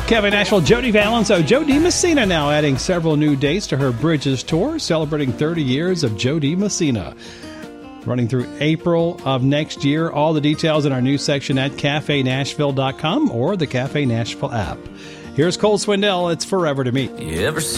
Cafe Nashville, Jody Valenzo. Jo Dee Messina now adding several new dates to her Bridges tour, celebrating 30 years of Jo Dee Messina. Running through April of next year. All the details in our news section at cafenashville.com or the Cafe Nashville app. Here's Cole Swindell. It's Forever to Me.